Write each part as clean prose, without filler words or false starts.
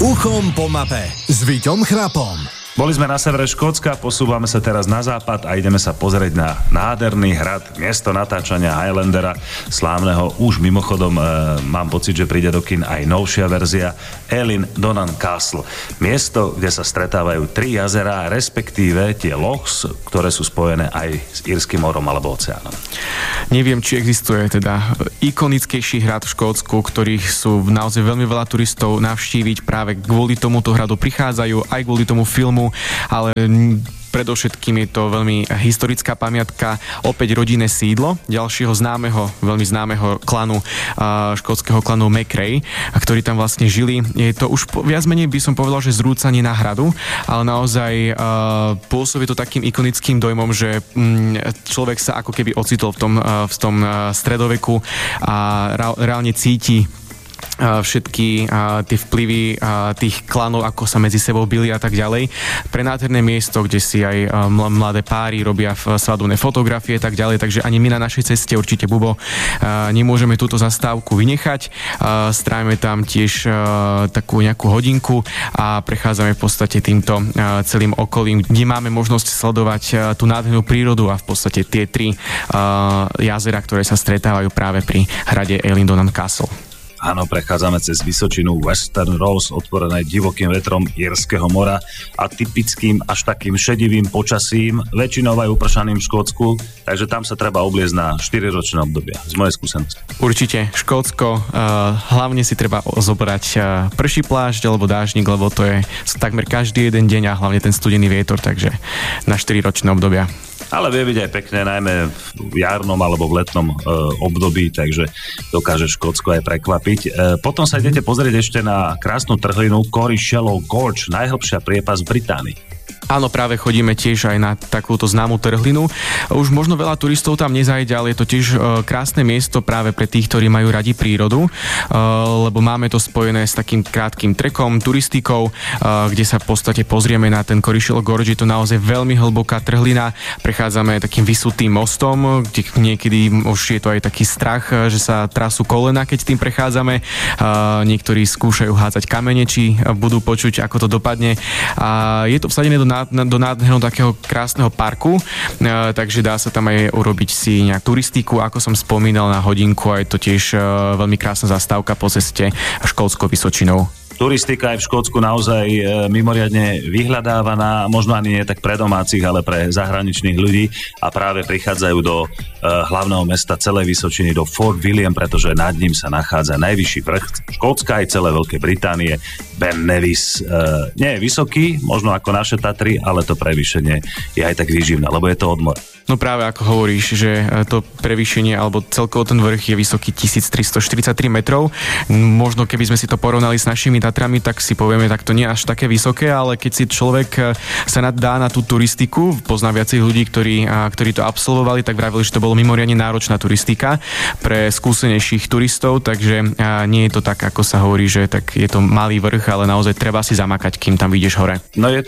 Uchom po mape s Víťom Chrapom. Boli sme na severe Škótska, posúvame sa teraz na západ a ideme sa pozrieť na nádherný hrad, miesto natáčania Highlandera, slávneho. Už mimochodom mám pocit, že príde do kin aj novšia verzia, Ellindonan Castle. Miesto, kde sa stretávajú 3 jazerá, respektíve tie lochs, ktoré sú spojené aj s Írskym morom alebo oceánom. Neviem, či existuje teda ikonickejší hrad v Škótsku, ktorých sú naozaj veľmi veľa turistov navštíviť, práve kvôli tomuto hradu prichádzajú, aj kvôli tomu filmu, ale predovšetkým je to veľmi historická pamiatka, opäť rodinné sídlo ďalšieho veľmi známeho klanu, škótskeho klanu Macrae, ktorí tam vlastne žili. Je to už viac menej, by som povedal, že zrúcanie na hradu, ale naozaj pôsobí to takým ikonickým dojmom, že človek sa ako keby ocitol v tom stredoveku a reálne cíti všetky tie vplyvy tých klanov, ako sa medzi sebou bili a tak ďalej. Prenádherné miesto, kde si aj mladé páry robia svadobné fotografie a tak ďalej, takže ani my na našej ceste určite, Bubo, nemôžeme túto zastávku vynechať. Strávime tam tiež takú nejakú hodinku a prechádzame v podstate týmto celým okolím, kde máme možnosť sledovať tú nádhernú prírodu a v podstate tie 3 jazera, ktoré sa stretávajú práve pri hrade Ellindonan Castle. Áno, prechádzame cez vysočinu Western Ross, otvorené divokým vetrom Írskeho mora a typickým až takým šedivým počasím, väčšinou aj upršaným v Škótsku, takže tam sa treba obliecť na 4-ročné obdobia, z mojej skúsenosti. Určite, Škótsko, hlavne si treba zobrať prší plášť alebo dážnik, lebo to je takmer každý jeden deň a hlavne ten studený vietor, takže na 4-ročné obdobia. Ale vie byť aj pekné, najmä v jarnom alebo v letnom období, takže dokáže Škótsko aj prekvapiť. Potom sa idete pozrieť ešte na krásnu trhlinu Cory Shallow Gorge, najhlbšia priepas v Británii. Áno, práve chodíme tiež aj na takúto známu trhlinu. Už možno veľa turistov tam nezajde, ale je to tiež krásne miesto práve pre tých, ktorí majú radi prírodu, lebo máme to spojené s takým krátkym trekom, turistikou, kde sa v podstate pozrieme na ten Cory Shallow Gorge. Je to naozaj veľmi hlboká trhlina. Prechádzame takým vysutým mostom, kde niekedy už je to aj taký strach, že sa trasú kolena, keď tým prechádzame. Niektorí skúšajú hádzať kamene, či budú počuť, ako to dopadne. A je to vsadené do nádherného takého krásneho parku, takže dá sa tam aj urobiť si nejakú turistiku, ako som spomínal, na hodinku, a je to tiež veľmi krásna zastávka po ceste Škótskou Vysočinou. Turistika je v Škótsku naozaj mimoriadne vyhľadávaná, možno ani nie tak pre domácich, ale pre zahraničných ľudí, a práve prichádzajú do hlavného mesta celej Vysočiny, do Fort William, pretože nad ním sa nachádza najvyšší vrch Škótska aj celé Veľkej Británie, Ben Nevis. Nie je vysoký, možno ako naše Tatry, ale to prevýšenie je aj tak výživné, lebo je to od mora. No práve ako hovoríš, že to prevýšenie alebo celkovo ten vrch je vysoký 1343 metrov. Možno keby sme si to porovnali s našimi Tatrami, tak si povieme, tak to nie až také vysoké, ale keď si človek sa dá na tú turistiku, poznám viacej ľudí, ktorí to absolvovali, tak vravili, že to bolo mimoriadne náročná turistika pre skúsenejších turistov, takže nie je to tak, ako sa hovorí, že tak je to malý vrch, ale naozaj treba si zamakať, kým tam vyjdeš hore. No je to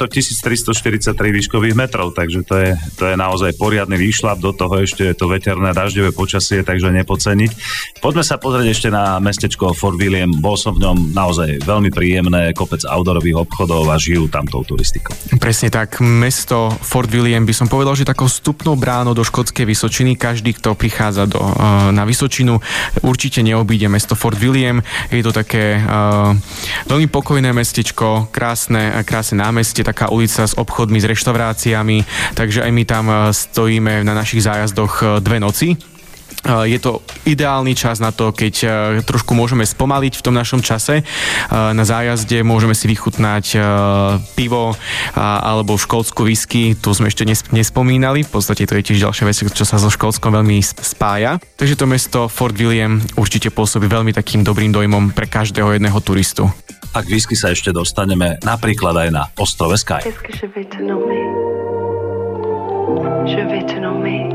1343 výškových metrov, takže to je naozaj poriadny výšľap, do toho ešte je to veterné dažďové počasie, takže nepodceniť. Poďme sa pozrieť ešte na mestečko Fort William. Bol som v ňom naozaj veľmi príjemné, kopec outdoorových obchodov a žijú tam tou turistikou. Presne tak, mesto Fort William by som povedal, že takou vstupnou bránou do Škótskej Vysočiny. Každý, kto prichádza na Vysočinu, určite neobíde mesto Fort William. Je to také veľmi pokojné mestečko, krásne námestie, taká ulica s obchodmi, s reštauráciami, takže aj my tam stojíme na našich zájazdoch 2 noci. Je to ideálny čas na to, keď trošku môžeme spomaliť v tom našom čase. Na zájazde môžeme si vychutnať pivo alebo škótsku whisky. Tu sme ešte nespomínali. V podstate to je tiež ďalšia vec, čo sa so Škótskom veľmi spája. Takže to mesto Fort William určite pôsobí veľmi takým dobrým dojmom pre každého jedného turistu. A k whisky sa ešte dostaneme napríklad aj na ostrove Skye. Je vais te nommer.